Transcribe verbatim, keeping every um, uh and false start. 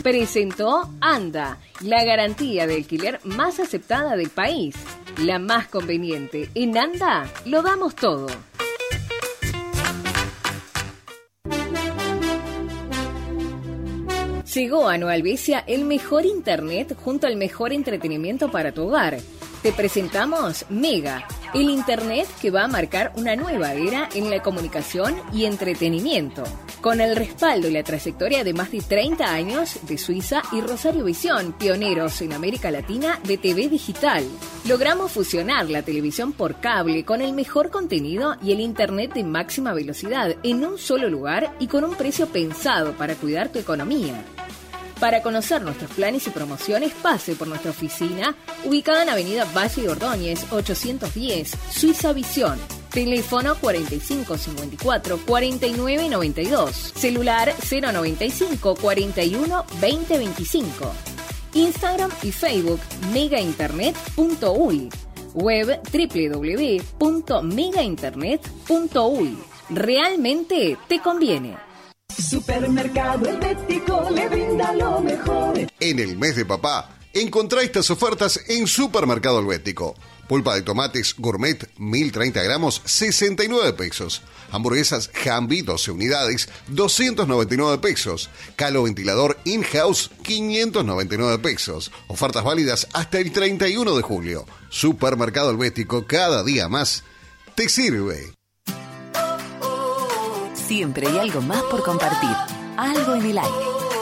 Presentó Anda, la garantía de alquiler más aceptada del país. La más conveniente. En Anda lo damos todo. Llegó a Nueva Albesia el mejor internet junto al mejor entretenimiento para tu hogar. Te presentamos Mega, el internet que va a marcar una nueva era en la comunicación y entretenimiento. Con el respaldo y la trayectoria de más de treinta años de Suiza y Rosario Visión, pioneros en América Latina de T V digital. Logramos fusionar la televisión por cable con el mejor contenido y el internet de máxima velocidad en un solo lugar y con un precio pensado para cuidar tu economía. Para conocer nuestros planes y promociones, pase por nuestra oficina, ubicada en Avenida Valle de Ordóñez, ochocientos diez, Suiza Visión. Teléfono cuarenta y cinco cincuenta y cuatro cuarenta y nueve noventa y dos. Celular cero noventa y cinco cuarenta y uno veinte veinticinco. Instagram y Facebook megainternet punto uy. Web doble u doble u doble u punto megainternet punto uy. Realmente te conviene. Supermercado Helvético le brinda lo mejor. En el mes de papá, encontrá estas ofertas en Supermercado Helvético. Pulpa de tomates gourmet, mil treinta gramos, sesenta y nueve pesos. Hamburguesas Hamby, doce unidades, doscientos noventa y nueve pesos. Calo ventilador in-house, quinientos noventa y nueve pesos. Ofertas válidas hasta el treinta y uno de julio. Supermercado Helvético, cada día más te sirve. Siempre hay algo más por compartir. Algo en el aire.